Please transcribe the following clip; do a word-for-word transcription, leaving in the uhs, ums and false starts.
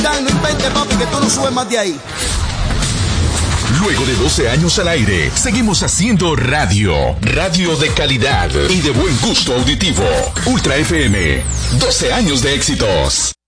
No inventes, papi, que tú no subes más de ahí. Luego de doce años al aire, seguimos haciendo radio. Radio de calidad y de buen gusto auditivo. Ultra F M. doce años de éxitos.